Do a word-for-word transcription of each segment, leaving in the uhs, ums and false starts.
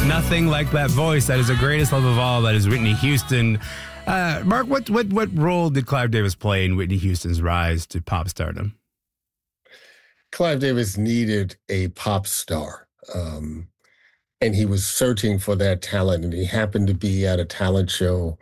Nothing like that voice. That is the greatest love of all. That is Whitney Houston. Uh, Mark, what, what, what role did Clive Davis play in Whitney Houston's rise to pop stardom? Clive Davis needed a pop star, um, and he was searching for that talent, and he happened to be at a talent show,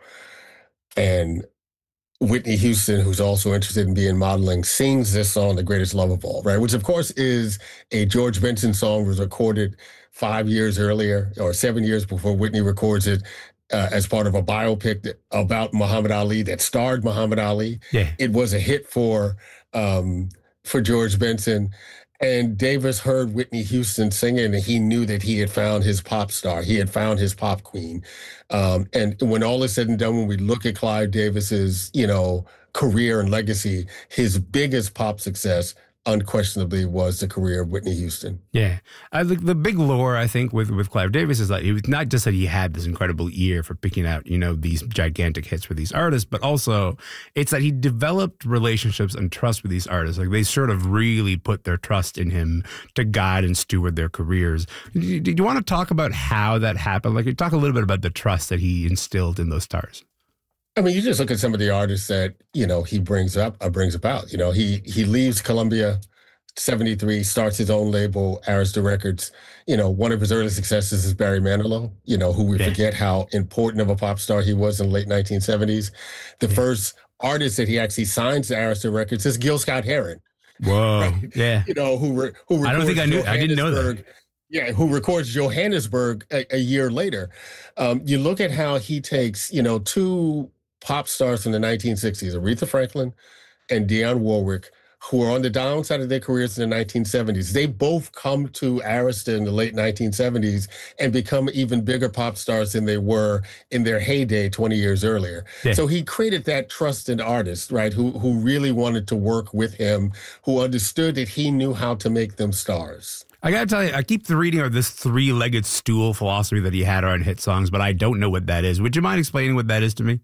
and Whitney Houston, who's also interested in being modeling, sings this song, The Greatest Love of All, right? Which, of course, is a George Benson song, was recorded five years earlier or seven years before Whitney records it uh, as part of a biopic that, about Muhammad Ali that starred Muhammad Ali. Yeah. It was a hit for um, for George Benson. And Davis heard Whitney Houston singing, and he knew that he had found his pop star. He had found his pop queen. Um, and when all is said and done, when we look at Clive Davis's, you know, career and legacy, his biggest pop success unquestionably was the career of Whitney Houston. Yeah. I think the big lore, I think, with, with Clive Davis is that it was not just that he had this incredible ear for picking out, you know, these gigantic hits for these artists, but also it's that he developed relationships and trust with these artists. Like they sort of really put their trust in him to guide and steward their careers. Do you, do you want to talk about how that happened? Like, you talk a little bit about the trust that he instilled in those stars. I mean, you just look at some of the artists that, you know, he brings up, uh, brings about. You know, he he leaves Columbia, seventy-three, starts his own label, Arista Records. You know, one of his early successes is Barry Manilow, you know, who we yeah. forget how important of a pop star he was in the late nineteen seventies. The yeah. first artist that he actually signs to Arista Records is Gil Scott-Heron. Whoa, right? yeah. You know, who, re, who I don't think I knew, I didn't know that. Yeah, who records Johannesburg a, a year later. Um, you look at how he takes, you know, two pop stars from the nineteen sixties, Aretha Franklin and Dionne Warwick, who were on the downside of their careers in the nineteen seventies. They both come to Arista in the late nineteen seventies and become even bigger pop stars than they were in their heyday twenty years earlier. Yeah. So he created that trusted artist, right, who, who really wanted to work with him, who understood that he knew how to make them stars. I got to tell you, I keep reading of this three-legged stool philosophy that he had on hit songs, but I don't know what that is. Would you mind explaining what that is to me?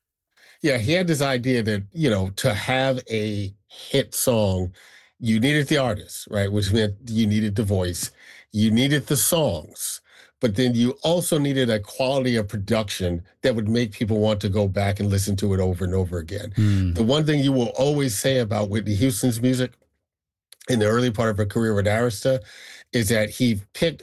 Yeah, he had this idea that, you know, to have a hit song, you needed the artist, right? Which meant you needed the voice, you needed the songs, but then you also needed a quality of production that would make people want to go back and listen to it over and over again. Mm. The one thing you will always say about Whitney Houston's music in the early part of her career with Arista is that he picked...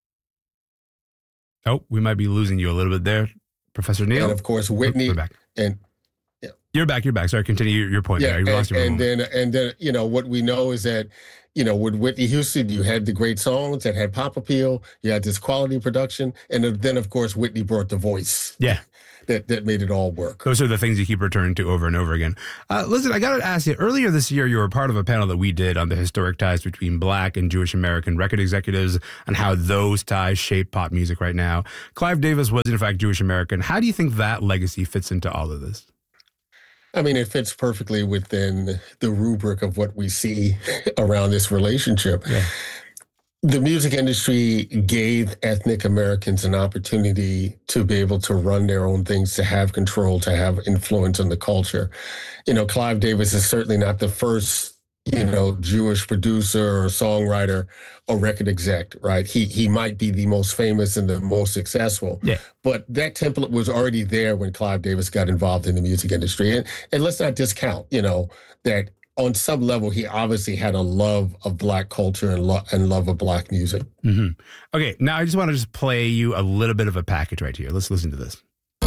Oh, we might be losing you a little bit there, Professor Neil. And of course, Whitney... We're back. And You're back. You're back. Sorry, continue your, your point. Yeah, there. You and, lost your and then and then you know what we know is that you know with Whitney Houston, you had the great songs that had pop appeal. You had this quality production, and then of course Whitney brought the voice. Yeah, that that made it all work. Those are the things you keep returning to over and over again. Uh, listen, I got to ask you. Earlier this year, you were part of a panel that we did on the historic ties between Black and Jewish American record executives and how those ties shape pop music right now. Clive Davis was in fact Jewish American. How do you think that legacy fits into all of this? I mean, it fits perfectly within the rubric of what we see around this relationship. Yeah. The music industry gave ethnic Americans an opportunity to be able to run their own things, to have control, to have influence on the culture. You know, Clive Davis is certainly not the first, you know, Jewish producer or songwriter or record exec, right? He he might be the most famous and the most successful. Yeah. But that template was already there when Clive Davis got involved in the music industry. And, and let's not discount, you know, that on some level, he obviously had a love of Black culture and, lo- and love of Black music. Mm-hmm. Okay, now I just want to just play you a little bit of a package right here. Let's listen to this.